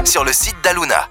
sur le site d'Aluna.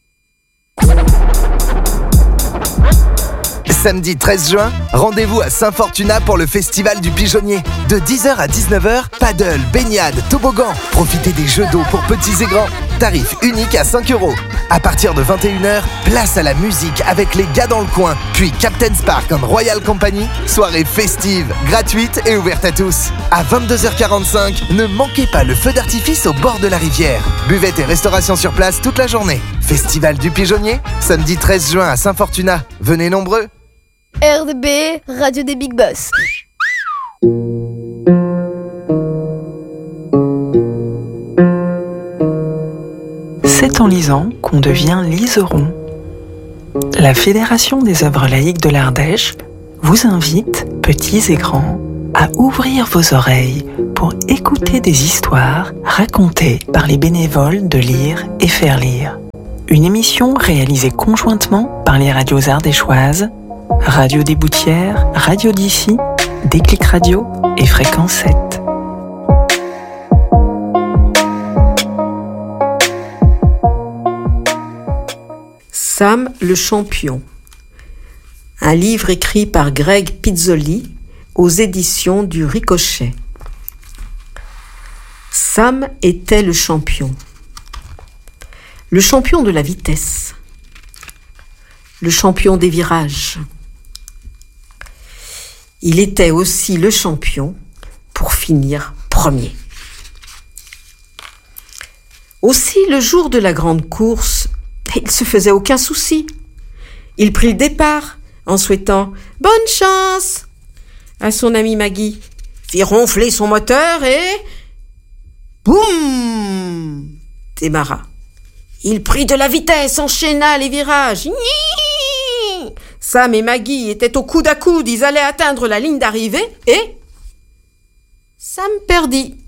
Samedi 13 juin, rendez-vous à Saint-Fortuna pour le Festival du Pigeonnier. De 10h à 19h, paddle, baignade, toboggan. Profitez des jeux d'eau pour petits et grands. Tarif unique à 5 €. À partir de 21h, place à la musique avec les gars dans le coin. Puis Captain Spark en Royal Company. Soirée festive, gratuite et ouverte à tous. À 22h45, ne manquez pas le feu d'artifice au bord de la rivière. Buvette et restauration sur place toute la journée. Festival du Pigeonnier, samedi 13 juin à Saint-Fortuna. Venez nombreux. RDB, Radio des Big Boss. C'est en lisant qu'on devient liseron. La Fédération des œuvres laïques de l'Ardèche vous invite, petits et grands, à ouvrir vos oreilles pour écouter des histoires racontées par les bénévoles de Lire et Faire Lire. Une émission réalisée conjointement par les radios ardéchoises, Radio des Boutières, Radio d'ici, Déclic Radio et Fréquence 7. Sam le champion. Un livre écrit par Greg Pizzoli aux éditions du Ricochet. Sam était le champion. Le champion de la vitesse. Le champion des virages. Il était aussi le champion pour finir premier. Aussi, le jour de la grande course, il se faisait aucun souci. Il prit le départ en souhaitant « Bonne chance !» à son ami Maggie, fit ronfler son moteur et... boum ! Démarra. Il prit de la vitesse, enchaîna les virages. Sam et Maggie étaient au coude à coude, ils allaient atteindre la ligne d'arrivée et... Sam perdit.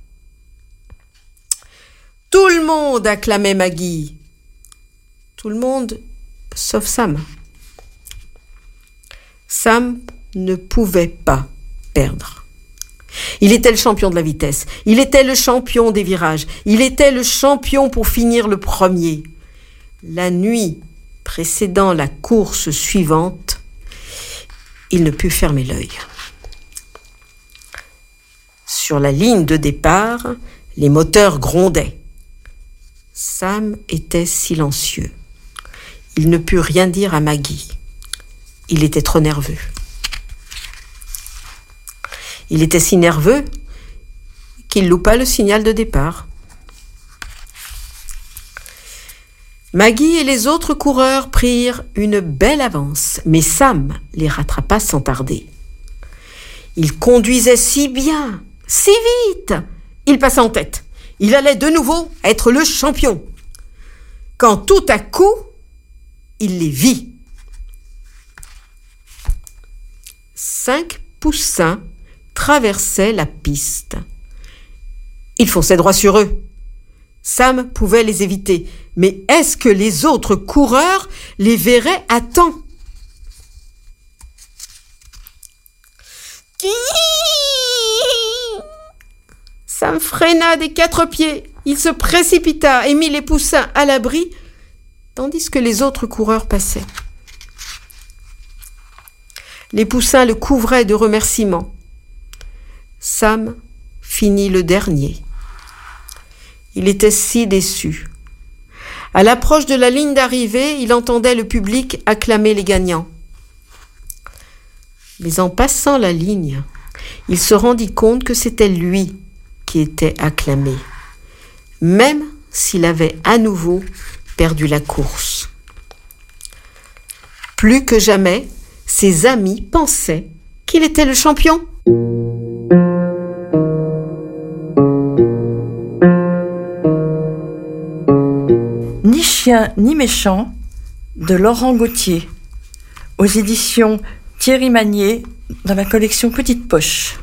Tout le monde acclamait Maggie. Tout le monde, sauf Sam. Sam ne pouvait pas perdre. Il était le champion de la vitesse. Il était le champion des virages. Il était le champion pour finir le premier. La nuit précédant la course suivante, il ne put fermer l'œil. Sur la ligne de départ, les moteurs grondaient. Sam était silencieux. Il ne put rien dire à Maggie. Il était trop nerveux. Il était si nerveux qu'il loupa le signal de départ. Maggie et les autres coureurs prirent une belle avance, mais Sam les rattrapa sans tarder. Il conduisait si bien, si vite, il passa en tête. Il allait de nouveau être le champion. Quand tout à coup, il les vit. 5 poussins traversaient la piste. Ils fonçaient droit sur eux. Sam pouvait les éviter, mais est-ce que les autres coureurs les verraient à temps? Sam freina des 4 pieds. Il se précipita et mit les poussins à l'abri, tandis que les autres coureurs passaient. Les poussins le couvraient de remerciements. Sam finit le dernier. Il était si déçu. À l'approche de la ligne d'arrivée, il entendait le public acclamer les gagnants. Mais en passant la ligne, il se rendit compte que c'était lui qui était acclamé, même s'il avait à nouveau perdu la course. Plus que jamais, ses amis pensaient qu'il était le champion. Ni chien ni méchant de Laurent Gauthier, aux éditions Thierry Magnier, dans la collection Petite Poche.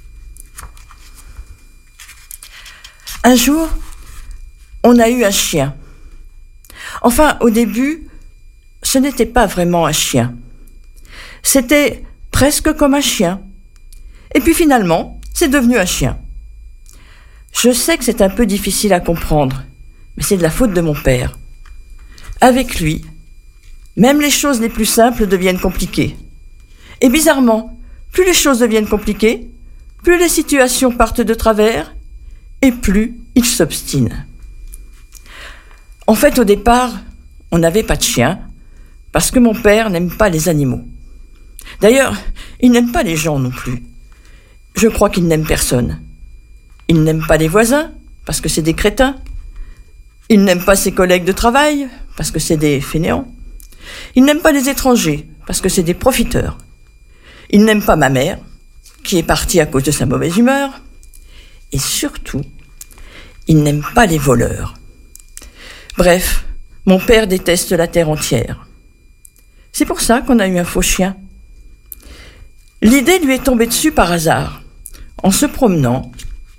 Un jour, on a eu un chien. Enfin, au début, ce n'était pas vraiment un chien. C'était presque comme un chien. Et puis finalement, c'est devenu un chien. Je sais que c'est un peu difficile à comprendre, mais c'est de la faute de mon père. Avec lui, même les choses les plus simples deviennent compliquées. Et bizarrement, plus les choses deviennent compliquées, plus les situations partent de travers, et plus il s'obstine. En fait, au départ, on n'avait pas de chien, parce que mon père n'aime pas les animaux. D'ailleurs, il n'aime pas les gens non plus. Je crois qu'il n'aime personne. Il n'aime pas les voisins, parce que c'est des crétins. Il n'aime pas ses collègues de travail, parce que c'est des fainéants. Il n'aime pas les étrangers, parce que c'est des profiteurs. Il n'aime pas ma mère, qui est partie à cause de sa mauvaise humeur. Et surtout, il n'aime pas les voleurs. Bref, mon père déteste la terre entière. C'est pour ça qu'on a eu un faux chien. L'idée lui est tombée dessus par hasard, en se promenant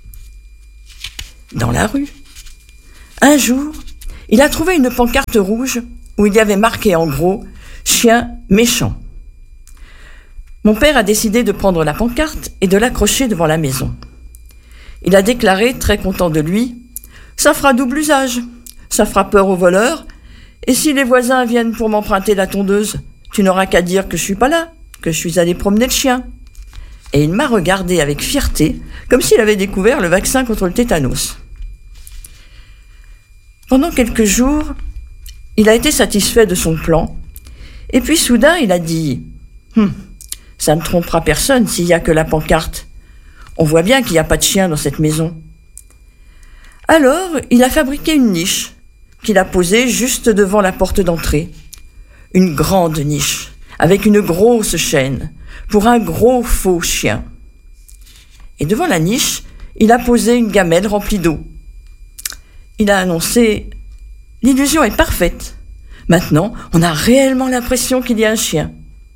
dans la rue. Un jour, il a trouvé une pancarte rouge où il y avait marqué en gros « Chien méchant ». Mon père a décidé de prendre la pancarte et de l'accrocher devant la maison. Il a déclaré, très content de lui, « Ça fera double usage, ça fera peur aux voleurs, et si les voisins viennent pour m'emprunter la tondeuse, tu n'auras qu'à dire que je suis pas là, que je suis allé promener le chien. » Et il m'a regardé avec fierté, comme s'il avait découvert le vaccin contre le tétanos. Pendant quelques jours, il a été satisfait de son plan, et puis soudain il a dit « Ça ne trompera personne s'il n'y a que la pancarte. On voit bien qu'il n'y a pas de chien dans cette maison. » Alors, il a fabriqué une niche qu'il a posée juste devant la porte d'entrée. Une grande niche, avec une grosse chaîne, pour un gros faux chien. Et devant la niche, il a posé une gamelle remplie d'eau. Il a annoncé « L'illusion est parfaite. Maintenant, on a réellement l'impression qu'il y a un chien. »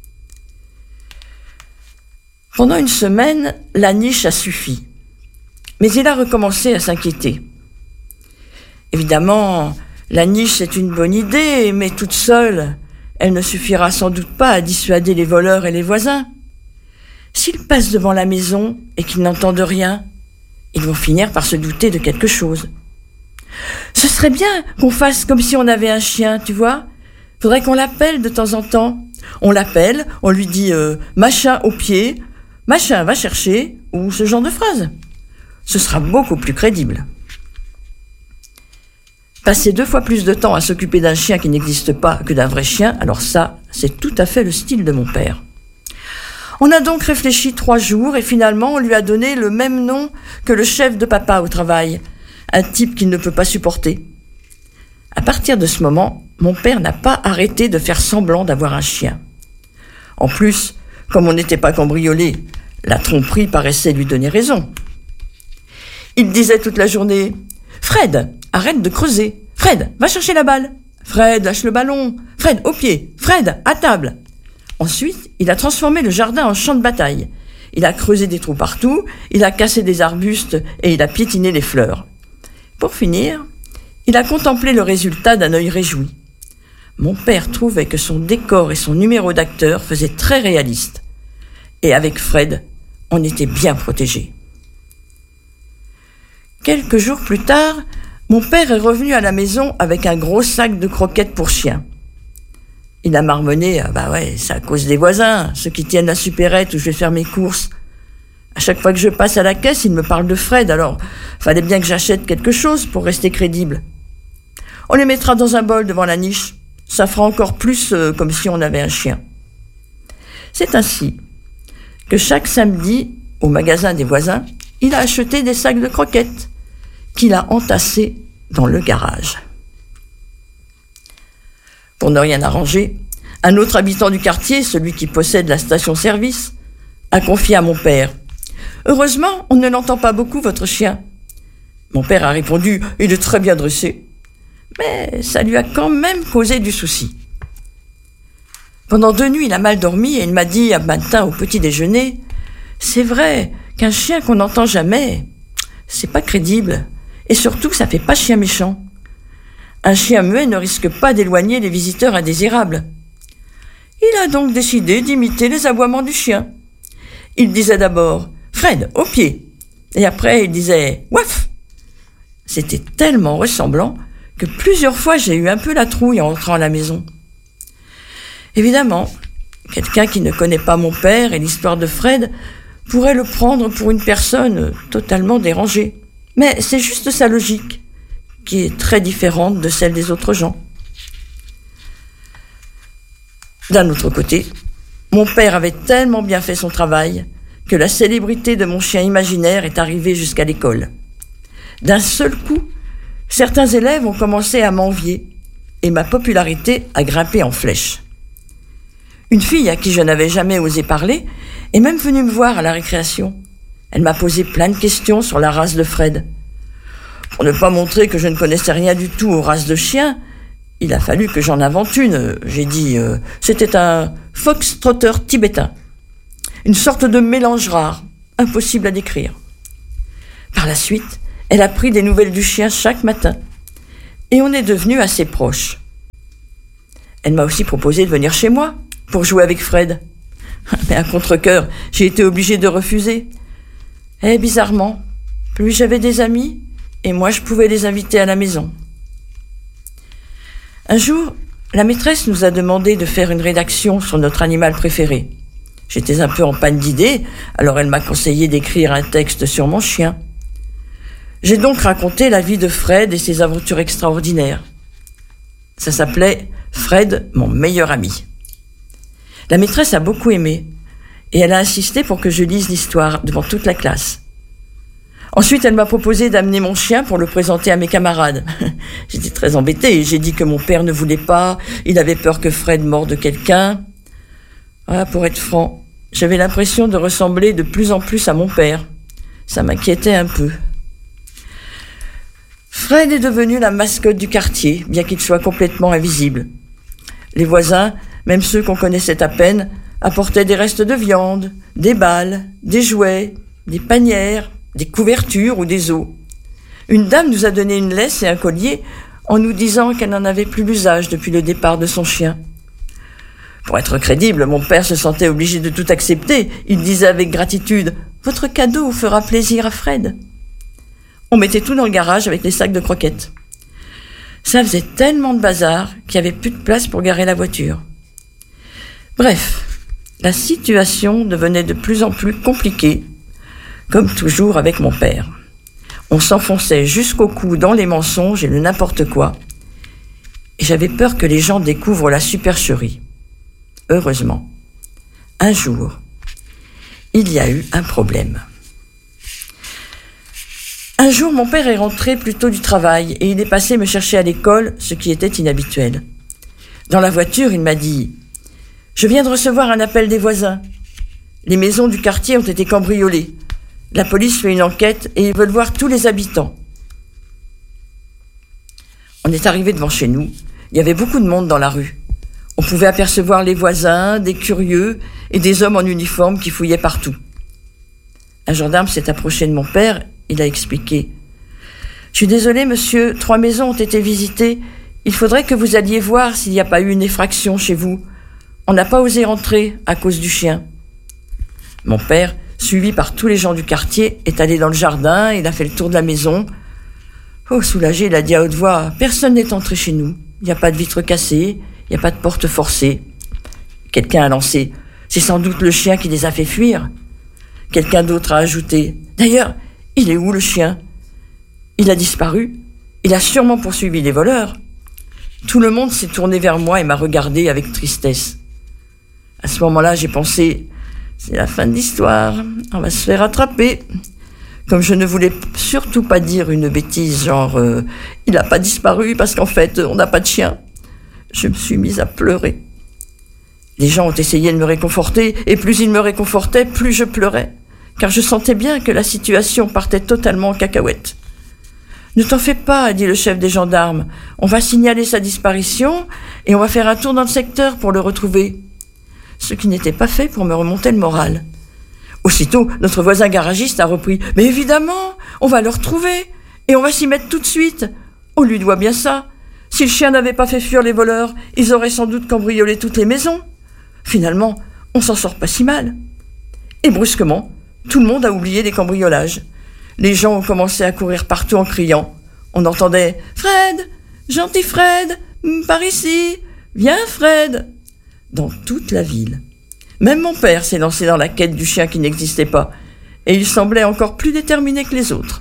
Pendant une semaine, la niche a suffi. Mais il a recommencé à s'inquiéter. Évidemment, la niche c'est une bonne idée, mais toute seule, elle ne suffira sans doute pas à dissuader les voleurs et les voisins. S'ils passent devant la maison et qu'ils n'entendent rien, ils vont finir par se douter de quelque chose. Ce serait bien qu'on fasse comme si on avait un chien, tu vois. Faudrait qu'on l'appelle de temps en temps. On l'appelle, on lui dit machin au pied, machin va chercher, ou ce genre de phrase. Ce sera beaucoup plus crédible. Passer 2 fois plus de temps à s'occuper d'un chien qui n'existe pas que d'un vrai chien, alors ça, c'est tout à fait le style de mon père. On a donc réfléchi 3 jours et finalement on lui a donné le même nom que le chef de papa au travail, un type qu'il ne peut pas supporter. À partir de ce moment, mon père n'a pas arrêté de faire semblant d'avoir un chien. En plus, comme on n'était pas cambriolé, la tromperie paraissait lui donner raison. Il disait toute la journée « Fred, arrête de creuser. Fred, va chercher la balle. Fred, lâche le ballon. Fred, au pied. Fred, à table. » Ensuite, il a transformé le jardin en champ de bataille. Il a creusé des trous partout, il a cassé des arbustes et il a piétiné les fleurs. Pour finir, il a contemplé le résultat d'un œil réjoui. Mon père trouvait que son décor et son numéro d'acteur faisaient très réaliste. Et avec Fred, on était bien protégés. Quelques jours plus tard, mon père est revenu à la maison avec un gros sac de croquettes pour chiens. Il a marmonné « Bah ouais, c'est à cause des voisins, ceux qui tiennent la supérette où je vais faire mes courses. À chaque fois que je passe à la caisse, ils me parlent de Fred, alors fallait bien que j'achète quelque chose pour rester crédible. On les mettra dans un bol devant la niche. Ça fera encore plus comme si on avait un chien. » C'est ainsi que chaque samedi, au magasin des voisins, il a acheté des sacs de croquettes qu'il a entassés dans le garage. Pour ne rien arranger, un autre habitant du quartier, celui qui possède la station-service, a confié à mon père « Heureusement, on ne l'entend pas beaucoup, votre chien. » Mon père a répondu « Il est très bien dressé. » Mais ça lui a quand même causé du souci. Pendant 2 nuits, il a mal dormi et il m'a dit un matin au petit déjeuner « C'est vrai qu'un chien qu'on n'entend jamais, c'est pas crédible. Et surtout, ça fait pas chien méchant. Un chien muet ne risque pas d'éloigner les visiteurs indésirables. » Il a donc décidé d'imiter les aboiements du chien. Il disait d'abord « Fred, au pied !» et après il disait « Waf !» C'était tellement ressemblant que plusieurs fois j'ai eu un peu la trouille en entrant à la maison. Évidemment, quelqu'un qui ne connaît pas mon père et l'histoire de Fred pourrait le prendre pour une personne totalement dérangée. Mais c'est juste sa logique, qui est très différente de celle des autres gens. D'un autre côté, mon père avait tellement bien fait son travail que la célébrité de mon chien imaginaire est arrivée jusqu'à l'école. D'un seul coup, certains élèves ont commencé à m'envier et ma popularité a grimpé en flèche. Une fille à qui je n'avais jamais osé parler est même venue me voir à la récréation. Elle m'a posé plein de questions sur la race de Fred. Pour ne pas montrer que je ne connaissais rien du tout aux races de chiens, il a fallu que j'en invente une. J'ai dit, c'était un fox-trotter tibétain. Une sorte de mélange rare, impossible à décrire. Par la suite, elle a pris des nouvelles du chien chaque matin. Et on est devenus assez proches. Elle m'a aussi proposé de venir chez moi pour jouer avec Fred. Mais à contre-cœur, j'ai été obligée de refuser. Et bizarrement, plus j'avais des amis, et moi je pouvais les inviter à la maison. Un jour, la maîtresse nous a demandé de faire une rédaction sur notre animal préféré. J'étais un peu en panne d'idées, alors elle m'a conseillé d'écrire un texte sur mon chien. J'ai donc raconté la vie de Fred et ses aventures extraordinaires. Ça s'appelait « Fred, mon meilleur ami ». La maîtresse a beaucoup aimé, et elle a insisté pour que je lise l'histoire devant toute la classe. Ensuite, elle m'a proposé d'amener mon chien pour le présenter à mes camarades. J'étais très embêtée, j'ai dit que mon père ne voulait pas, il avait peur que Fred morde quelqu'un. Pour être franc, j'avais l'impression de ressembler de plus en plus à mon père. Ça m'inquiétait un peu. Fred est devenu la mascotte du quartier, bien qu'il soit complètement invisible. Les voisins, même ceux qu'on connaissait à peine, apportaient des restes de viande, des balles, des jouets, des panières, des couvertures ou des os. Une dame nous a donné une laisse et un collier en nous disant qu'elle n'en avait plus l'usage depuis le départ de son chien. Pour être crédible, mon père se sentait obligé de tout accepter. Il disait avec gratitude « Votre cadeau fera plaisir à Fred ». On mettait tout dans le garage avec les sacs de croquettes. Ça faisait tellement de bazar qu'il n'y avait plus de place pour garer la voiture. Bref, la situation devenait de plus en plus compliquée, comme toujours avec mon père. On s'enfonçait jusqu'au cou dans les mensonges et le n'importe quoi. Et j'avais peur que les gens découvrent la supercherie. Heureusement, un jour, il y a eu un problème. Un jour, mon père est rentré plus tôt du travail et il est passé me chercher à l'école, ce qui était inhabituel. Dans la voiture, il m'a dit « Je viens de recevoir un appel des voisins. Les maisons du quartier ont été cambriolées. La police fait une enquête et ils veulent voir tous les habitants. » On est arrivé devant chez nous. Il y avait beaucoup de monde dans la rue. On pouvait apercevoir les voisins, des curieux et des hommes en uniforme qui fouillaient partout. Un gendarme s'est approché de mon père. Il a expliqué « Je suis désolé, monsieur, 3 maisons ont été visitées. Il faudrait que vous alliez voir s'il n'y a pas eu une effraction chez vous. On n'a pas osé rentrer à cause du chien. » Mon père, suivi par tous les gens du quartier, est allé dans le jardin. Il a fait le tour de la maison. Oh, soulagé, il a dit à haute voix « Personne n'est entré chez nous. Il n'y a pas de vitre cassée. Il n'y a pas de porte forcée. » Quelqu'un a lancé « C'est sans doute le chien qui les a fait fuir. » Quelqu'un d'autre a ajouté « D'ailleurs, il est où le chien ? Il a disparu. Il a sûrement poursuivi les voleurs. » Tout le monde s'est tourné vers moi et m'a regardé avec tristesse. À ce moment-là, j'ai pensé « C'est la fin de l'histoire. On va se faire attraper. » Comme je ne voulais surtout pas dire une bêtise, genre il n'a pas disparu parce qu'en fait, on n'a pas de chien. Je me suis mise à pleurer. Les gens ont essayé de me réconforter, et plus ils me réconfortaient, plus je pleurais, car je sentais bien que la situation partait totalement en cacahuète. « Ne t'en fais pas, a dit le chef des gendarmes. On va signaler sa disparition, et on va faire un tour dans le secteur pour le retrouver. » Ce qui n'était pas fait pour me remonter le moral. Aussitôt, notre voisin garagiste a repris « Mais évidemment, on va le retrouver, et on va s'y mettre tout de suite. On lui doit bien ça. Si le chien n'avait pas fait fuir les voleurs, ils auraient sans doute cambriolé toutes les maisons. Finalement, on s'en sort pas si mal. » Et brusquement, tout le monde a oublié les cambriolages. Les gens ont commencé à courir partout en criant. On entendait « Fred ! Gentil Fred, par ici, viens Fred !» dans toute la ville. Même mon père s'est lancé dans la quête du chien qui n'existait pas, et il semblait encore plus déterminé que les autres.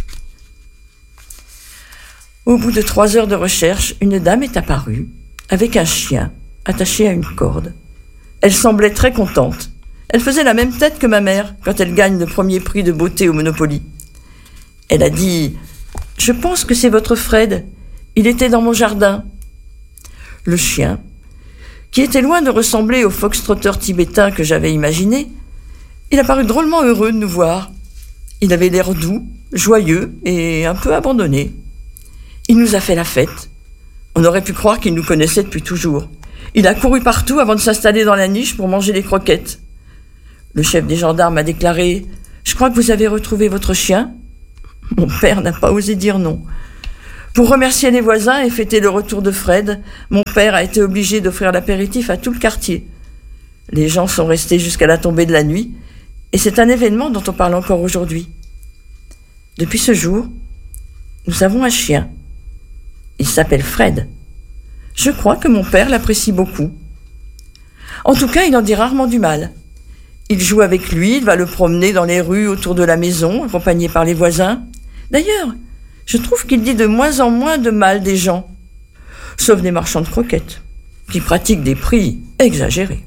Au bout de 3 heures de recherche, une dame est apparue, avec un chien attaché à une corde. Elle semblait très contente. Elle faisait la même tête que ma mère quand elle gagne le premier prix de beauté au Monopoly. Elle a dit « Je pense que c'est votre Fred. Il était dans mon jardin. » Le chien, qui était loin de ressembler au foxtrotteur tibétain que j'avais imaginé, il a paru drôlement heureux de nous voir. Il avait l'air doux, joyeux et un peu abandonné. Il nous a fait la fête. On aurait pu croire qu'il nous connaissait depuis toujours. Il a couru partout avant de s'installer dans la niche pour manger des croquettes. Le chef des gendarmes a déclaré « Je crois que vous avez retrouvé votre chien ?» Mon père n'a pas osé dire non. Pour remercier les voisins et fêter le retour de Fred, mon père a été obligé d'offrir l'apéritif à tout le quartier. Les gens sont restés jusqu'à la tombée de la nuit, et c'est un événement dont on parle encore aujourd'hui. Depuis ce jour, nous avons un chien. Il s'appelle Fred. Je crois que mon père l'apprécie beaucoup. En tout cas, il en dit rarement du mal. Il joue avec lui, il va le promener dans les rues autour de la maison, accompagné par les voisins. D'ailleurs, je trouve qu'il dit de moins en moins de mal des gens, sauf des marchands de croquettes, qui pratiquent des prix exagérés.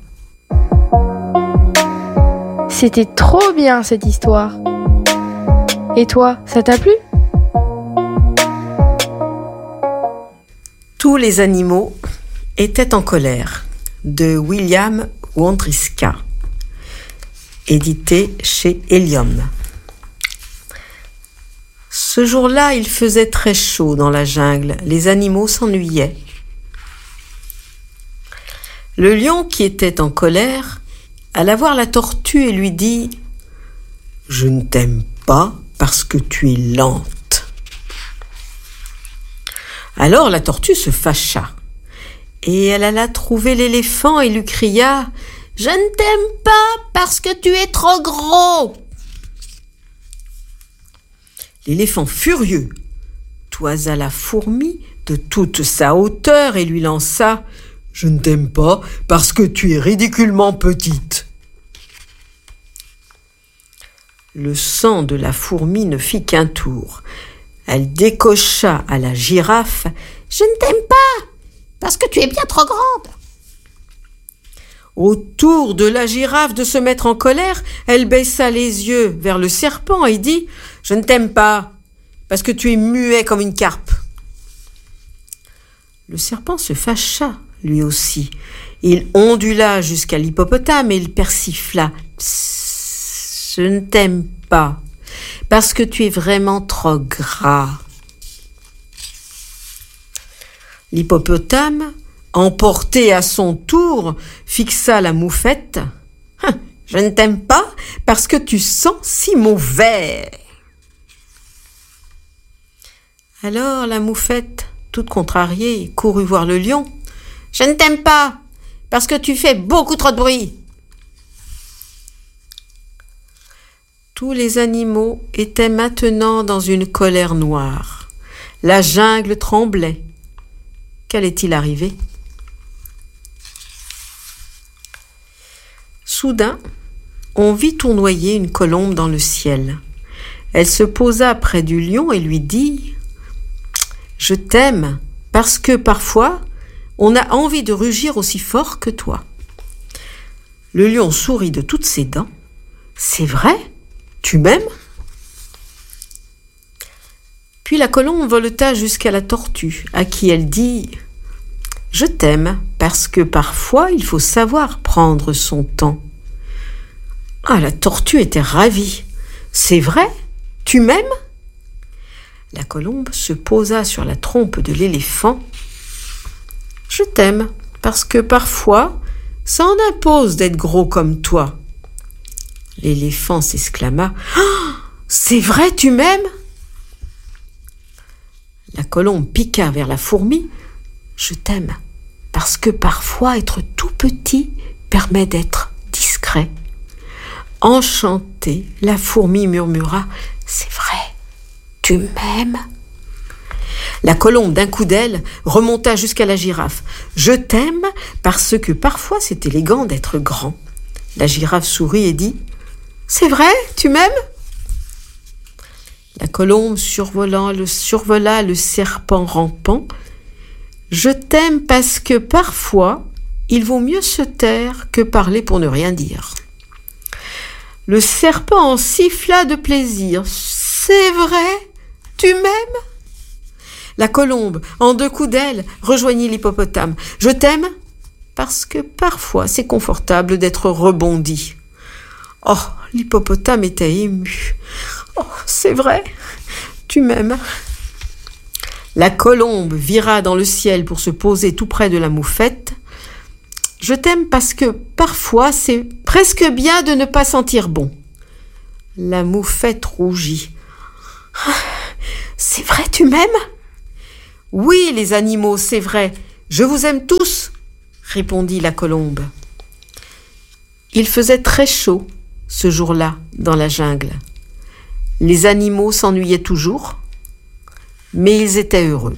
C'était trop bien cette histoire. Et toi, ça t'a plu ? Tous les animaux étaient en colère, de William Wondriska, édité chez Helium. Ce jour-là, il faisait très chaud dans la jungle. Les animaux s'ennuyaient. Le lion, qui était en colère, alla voir la tortue et lui dit « Je ne t'aime pas parce que tu es lente. » Alors la tortue se fâcha et elle alla trouver l'éléphant et lui cria « Je ne t'aime pas parce que tu es trop gros. » L'éléphant furieux toisa la fourmi de toute sa hauteur et lui lança « Je ne t'aime pas parce que tu es ridiculement petite. » Le sang de la fourmi ne fit qu'un tour. Elle décocha à la girafe « Je ne t'aime pas parce que tu es bien trop grande. » Au tour de la girafe de se mettre en colère, elle baissa les yeux vers le serpent et dit « Je ne t'aime pas, parce que tu es muet comme une carpe. » Le serpent se fâcha, lui aussi. Il ondula jusqu'à l'hippopotame et il persifla « Psst, je ne t'aime pas, parce que tu es vraiment trop gras. » L'hippopotame, emporté à son tour, fixa la moufette. « Je ne t'aime pas parce que tu sens si mauvais. » Alors la moufette, toute contrariée, courut voir le lion. « Je ne t'aime pas parce que tu fais beaucoup trop de bruit. » Tous les animaux étaient maintenant dans une colère noire. La jungle tremblait. Qu'allait-il arriver ? Soudain, on vit tournoyer une colombe dans le ciel. Elle se posa près du lion et lui dit « Je t'aime parce que parfois, on a envie de rugir aussi fort que toi. » Le lion sourit de toutes ses dents. « C'est vrai ? Tu m'aimes ? » Puis la colombe voleta jusqu'à la tortue, à qui elle dit « Je t'aime parce que parfois il faut savoir prendre son temps. » Ah, la tortue était ravie. « C'est vrai ? Tu m'aimes ? » La colombe se posa sur la trompe de l'éléphant. « Je t'aime parce que parfois ça en impose d'être gros comme toi. » L'éléphant s'exclama « Oh, c'est vrai, tu m'aimes ?» La colombe piqua vers la fourmi. « Je t'aime parce que parfois être tout petit permet d'être discret. » Enchantée, la fourmi murmura « C'est vrai, tu m'aimes ?» La colombe, d'un coup d'aile, remonta jusqu'à la girafe. « Je t'aime parce que parfois c'est élégant d'être grand. » La girafe sourit et dit « C'est vrai, tu m'aimes ?» La colombe survola le serpent rampant. « Je t'aime parce que parfois, il vaut mieux se taire que parler pour ne rien dire. » Le serpent en siffla de plaisir. « C'est vrai, tu m'aimes ?» La colombe, en 2 coups d'aile, rejoignit l'hippopotame. « Je t'aime parce que parfois c'est confortable d'être rebondi. » Oh, l'hippopotame était ému. « Oh, c'est vrai, tu m'aimes. » La colombe vira dans le ciel pour se poser tout près de la moufette. « Je t'aime parce que parfois c'est presque bien de ne pas sentir bon. » La moufette rougit. « C'est vrai, tu m'aimes ?»« Oui, les animaux, c'est vrai. Je vous aime tous, » répondit la colombe. Il faisait très chaud ce jour-là dans la jungle. Les animaux s'ennuyaient toujours, mais ils étaient heureux.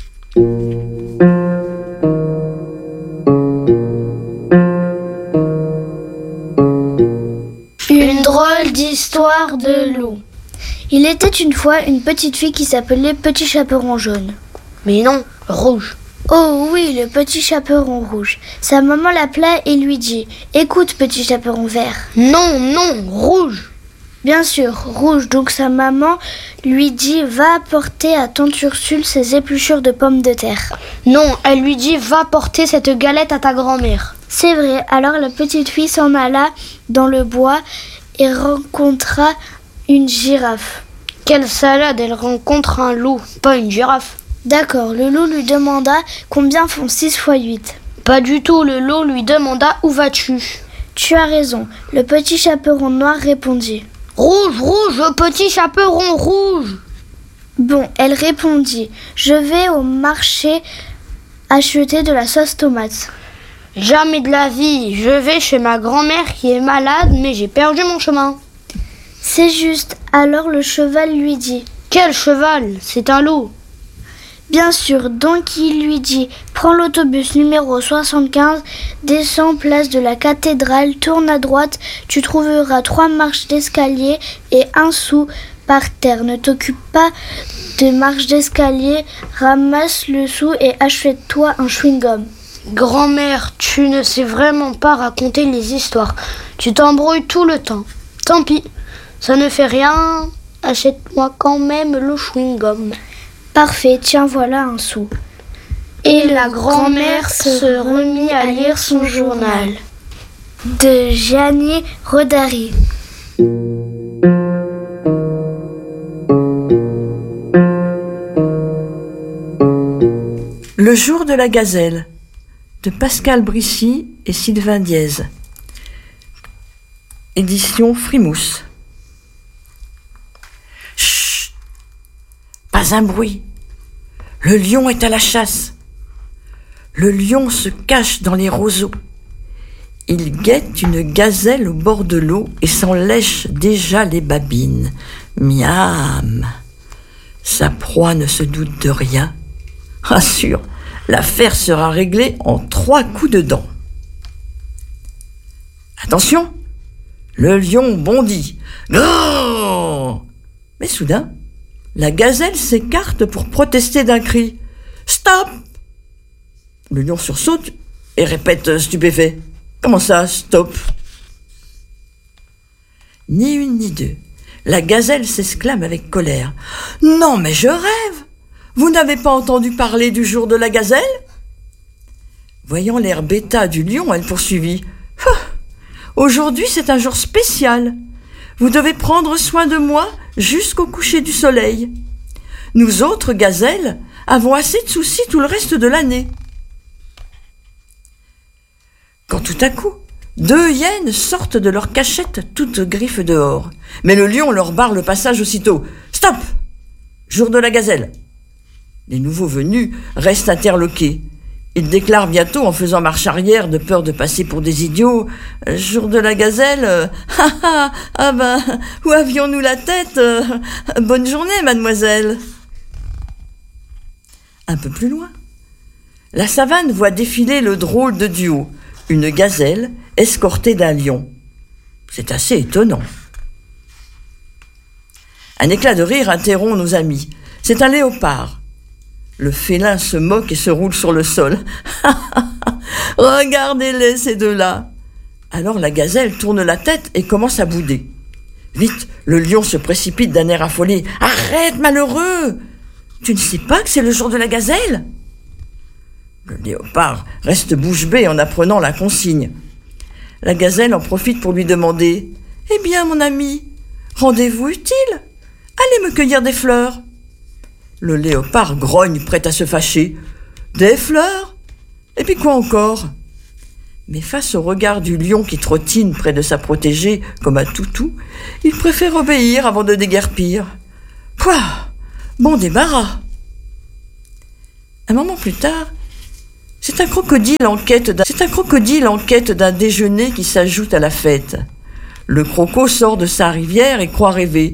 Une drôle d'histoire de loup. Il était une fois une petite fille qui s'appelait Petit Chaperon Jaune. Mais non, rouge. Oh oui, le Petit Chaperon Rouge. Sa maman l'appelait et lui dit « Écoute, Petit Chaperon Vert. » Non, rouge. Bien sûr, rouge. Donc sa maman lui dit « Va apporter à tante Ursule ses épluchures de pommes de terre. » Non, elle lui dit « Va porter cette galette à ta grand-mère. » C'est vrai, alors la petite fille s'en alla dans le bois et rencontra une girafe. Quelle salade, elle rencontre un loup, pas une girafe. D'accord, le loup lui demanda combien font 6 x 8. Pas du tout, le loup lui demanda où vas-tu. Tu as raison, le petit chaperon noir répondit. Rouge, petit chaperon rouge. Bon, elle répondit, je vais au marché acheter de la sauce tomate. Jamais de la vie, je vais chez ma grand-mère qui est malade, mais j'ai perdu mon chemin. C'est juste, alors le cheval lui dit. Quel cheval? C'est un loup. Bien sûr, donc il lui dit « Prends l'autobus numéro 75, descends place de la cathédrale, tourne à droite, tu trouveras 3 marches d'escalier et 1 sou par terre. Ne t'occupe pas des marches d'escalier, ramasse le sou et achète-toi un chewing-gum. » Grand-mère, tu ne sais vraiment pas raconter les histoires. Tu t'embrouilles tout le temps. Tant pis, ça ne fait rien. Achète-moi quand même le chewing-gum. Parfait, tiens, voilà 1 sou. Et la grand-mère se remit à lire son journal. De Gianni Rodari. Le jour de la gazelle, de Pascal Brissy et Sylvain Diez. Édition Frimousse. Chut! Pas un bruit. Le lion est à la chasse. Le lion se cache dans les roseaux. Il guette une gazelle au bord de l'eau et s'en lèche déjà les babines. Miam! Sa proie ne se doute de rien. Rassure, l'affaire sera réglée en 3 coups de dent. Attention! Le lion bondit. Grand! Mais soudain, la gazelle s'écarte pour protester d'un cri. Stop! Le lion sursaute et répète stupéfait. Comment ça, stop? Ni une ni deux. La gazelle s'exclame avec colère. Non, mais je rêve! Vous n'avez pas entendu parler du jour de la gazelle? Voyant l'air bêta du lion, elle poursuivit. Aujourd'hui, c'est un jour spécial. Vous devez prendre soin de moi jusqu'au coucher du soleil. Nous autres gazelles avons assez de soucis tout le reste de l'année. Quand tout à coup, 2 hyènes sortent de leur cachette toutes griffes dehors. Mais le lion leur barre le passage aussitôt. Stop! Jour de la gazelle. Les nouveaux venus restent interloqués. Ils déclarent bientôt en faisant marche arrière de peur de passer pour des idiots. Jour de la gazelle, où avions-nous la tête? Bonne journée, mademoiselle. Un peu plus loin, la savane voit défiler le drôle de duo, une gazelle escortée d'un lion. C'est assez étonnant. Un éclat de rire interrompt nos amis. C'est un léopard. Le félin se moque et se roule sur le sol. « Regardez-les, ces deux-là !» Alors la gazelle tourne la tête et commence à bouder. Vite, le lion se précipite d'un air affolé. « Arrête, malheureux! Tu ne sais pas que c'est le jour de la gazelle ?» Le léopard reste bouche bée en apprenant la consigne. La gazelle en profite pour lui demander « Eh bien, mon ami, rendez-vous utile? Allez me cueillir des fleurs. » Le léopard grogne, prêt à se fâcher. « Des fleurs? Et puis quoi encore ?» Mais face au regard du lion qui trottine près de sa protégée comme un toutou, il préfère obéir avant de déguerpir. « Quoi? Bon débarras !» Un moment plus tard, c'est un crocodile en quête d'un déjeuner qui s'ajoute à la fête. Le croco sort de sa rivière et croit rêver.